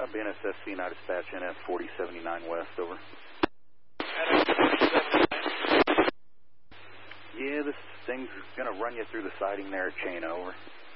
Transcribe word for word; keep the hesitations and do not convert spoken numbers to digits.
B N S S C nine dispatch N F forty seventy-nine West, over. Yeah, this thing's going to run you through the siding there at Chain, over.